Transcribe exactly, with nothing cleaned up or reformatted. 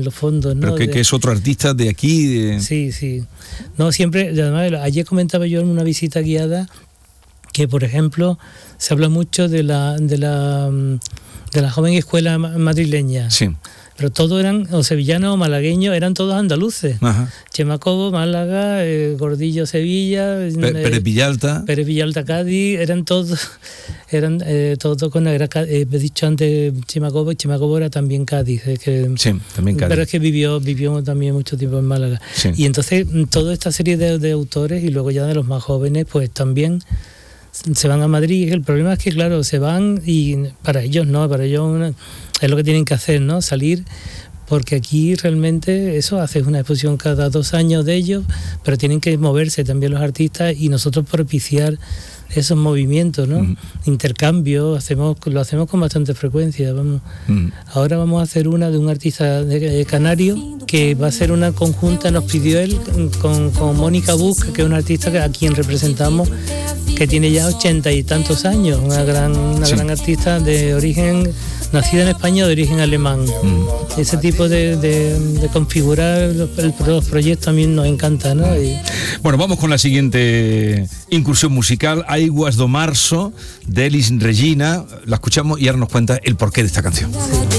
los fondos, ¿no? Pero que, de, que es otro artista de aquí. De... Sí, sí. No, siempre, además, ayer comentaba yo en una visita guiada que, por ejemplo, se habla mucho de la de la, de la joven escuela madrileña. Sí. Pero todos eran, o sevillanos o malagueños, eran todos andaluces. Ajá. Chema Cobo, Málaga, eh, Gordillo, Sevilla, P- eh, Pérez Villalta. Pérez Villalta, Cádiz, eran todos, eran eh, todos con era, eh, he dicho antes Chema Cobo, y Chema Cobo era también Cádiz, es que, Sí, también Cádiz. pero es que vivió, vivió también mucho tiempo en Málaga. Sí. Y entonces toda esta serie de, de autores, y luego ya de los más jóvenes, pues también se van a Madrid. El problema es que, claro, se van y para ellos no, para ellos una, es lo que tienen que hacer, ¿no? Salir, porque aquí realmente eso, haces una exposición cada dos años de ellos, pero tienen que moverse también los artistas y nosotros propiciar esos movimientos, ¿no? Uh-huh. Intercambios, hacemos, lo hacemos con bastante frecuencia. Vamos. Uh-huh. Ahora vamos a hacer una de un artista de, de canario que va a ser una conjunta, nos pidió él, con, con Mónica Buch, que es una artista que, a quien representamos, que tiene ya ochenta y tantos años, una gran, una sí. gran artista de origen, nacida en España, de origen alemán. Mm. Ese tipo de, de, de configurar los, los proyectos a mí nos encanta, ¿no? Y... Bueno, vamos con la siguiente incursión musical, Aiguas do Marzo, de Elis Regina. La escuchamos y ahora nos cuenta el porqué de esta canción. Sí.